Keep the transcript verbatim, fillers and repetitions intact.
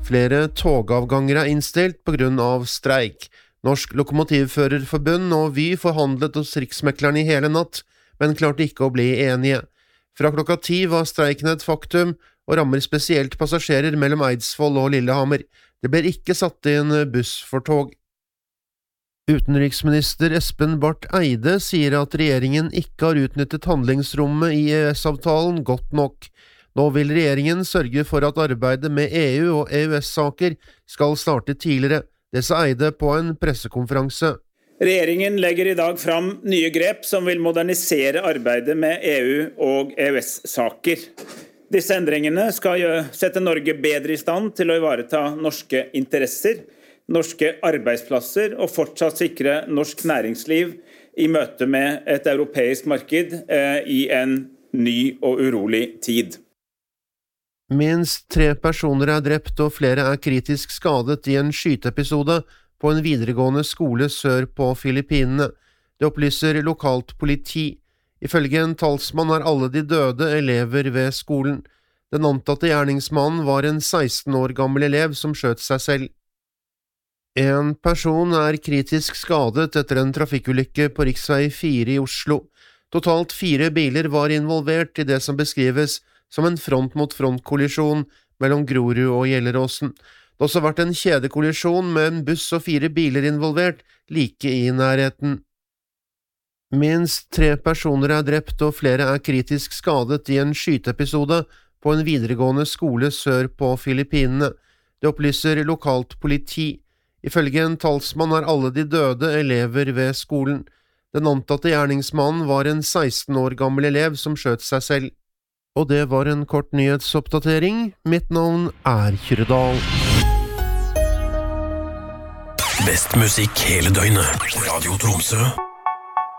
Flere togavganger er innstilt på grunn av streik. Norsk Lokomotivførerforbund og Vy forhandlet hos Riksmekleren i hele natt, men klarte ikke å bli enige. Fra klokka ti var streiken et faktum, og rammer spesielt passasjerer mellom Eidsvoll og Lillehammer. Det ble ikke satt inn buss for tog. Utenriksminister Espen Barth Eide sier at regjeringen ikke har utnyttet handlingsrommet i E U S-avtalen godt nok. Nå vil regjeringen sørge for at arbeidet med E U og E U S-saker skal starte tidligere. Det sa Eide på en pressekonferanse. Regjeringen legger i dag fram nye grep som vil modernisere arbeidet med E U og E U S-saker. Disse endringene skal sette Norge bedre i stand til å ivareta norske interesser, norske arbeidsplasser og fortsatt sikre norsk næringsliv i møte med et europeisk marked eh, i en ny og urolig tid. Minst tre personer er drept og flere er kritisk skadet i en skyteepisode på en videregående skole sør på Filippinene. Det opplyser lokalt politi. Ifølge en talsmann er alle de døde elever ved skolen. Den antatte gjerningsmannen var en seksten år gammel elev som skjøt seg selv. En person er kritisk skadet etter en trafikkulykke på riksvei fire i Oslo. Totalt fire biler var involvert i det som beskrives som en front-mot-front-kollisjon mellom Grorud og Gjelleråsen. Det har også vært en kjedekollisjon med en buss og fire biler involvert like i nærheten. Minst tre personer er drept og flere er kritisk skadet i en skyteepisode på en videregående skole sør på Filippinene. Det opplyser lokalt politi. Ifølge en talsmann er alle de døde elever ved skolen. Den antatte gjerningsmannen var en seksten år gammel elev som skjøt seg selv. Og det var en kort nyhetsoppdatering. Mitt navn er Kyrredal. Best musikk hele døgnet. Radio Tromsø.